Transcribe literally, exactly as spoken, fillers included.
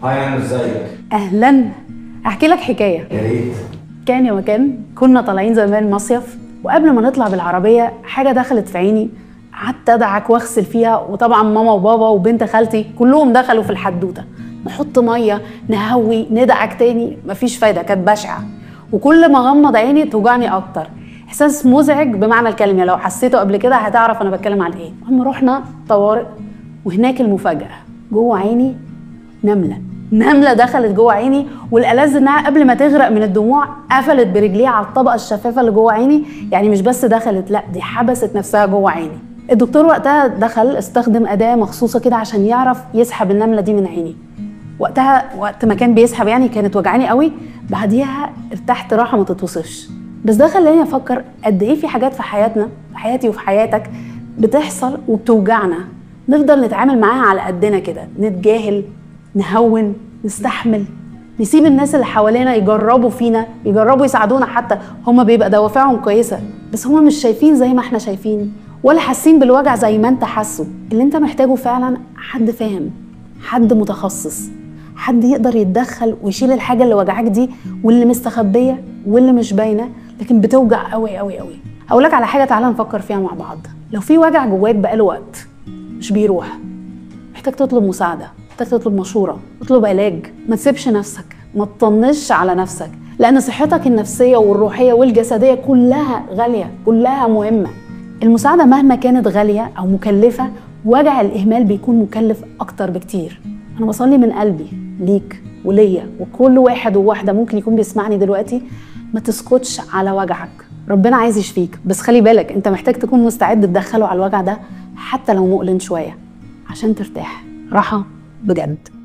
هاي انا ازيك؟ اهلا. احكي لك حكايه. يا ريت. كان يا مكان كنا طالعين زمان مصيف، وقبل ما نطلع بالعربيه حاجه دخلت في عيني، قعدت ادعك واغسل فيها، وطبعا ماما وبابا وبنت خالتي كلهم دخلوا في الحدوته، نحط ميه نهوي ندعك تاني، مفيش فايده، كانت بشعه. وكل ما غمض عيني توجعني اكتر، احساس مزعج بمعنى الكلمه، لو حسيته قبل كده هتعرف انا بتكلم عن ايه. المهم رحنا طوارئ، وهناك المفاجاه، جوه عيني نمله. نمله دخلت جوه عيني، والألذ انها قبل ما تغرق من الدموع قفلت برجليها على الطبقه الشفافه اللي جوه عيني. يعني مش بس دخلت، لا دي حبست نفسها جوه عيني. الدكتور وقتها دخل استخدم اداه مخصوصه كده عشان يعرف يسحب النمله دي من عيني. وقتها وقت ما كان بيسحب يعني كانت وجعاني قوي، بعديها ارتحت راحه ما تتوصفش. بس ده خلاني افكر قد ايه في حاجات في حياتنا، في حياتي وفي حياتك، بتحصل وبتوجعنا، نفضل نتعامل معاها على قدنا كده، نتجاهل، نهون، نستحمل، نسيب الناس اللي حوالينا يجربوا فينا، يجربوا يساعدونا، حتى هما بيبقى دوافعهم كويسه بس هما مش شايفين زي ما احنا شايفين، ولا حاسين بالوجع زي ما انت حاسه. اللي انت محتاجه فعلا حد فاهم، حد متخصص، حد يقدر يتدخل ويشيل الحاجه اللي وجعك دي، واللي مستخبيه واللي مش باينه لكن بتوجع قوي قوي قوي. هقول لك على حاجه، تعالى نفكر فيها مع بعض. لو في وجع جواك بقاله وقت مش بيروح، محتاج تطلب مساعده، محتاج تطلب مشوره، تطلب علاج. ما تسيبش نفسك، ما تطنش على نفسك، لان صحتك النفسيه والروحيه والجسديه كلها غاليه، كلها مهمه. المساعده مهما كانت غاليه او مكلفه، وجع الاهمال بيكون مكلف اكتر بكتير. انا بصلي من قلبي ليك وليا وكل واحد وواحده ممكن يكون بيسمعني دلوقتي، ما تسكتش على وجعك. ربنا عايز يشفيك، بس خلي بالك انت محتاج تكون مستعد تدخله على الوجع ده حتى لو مؤلم شويه عشان ترتاح راحه بجد.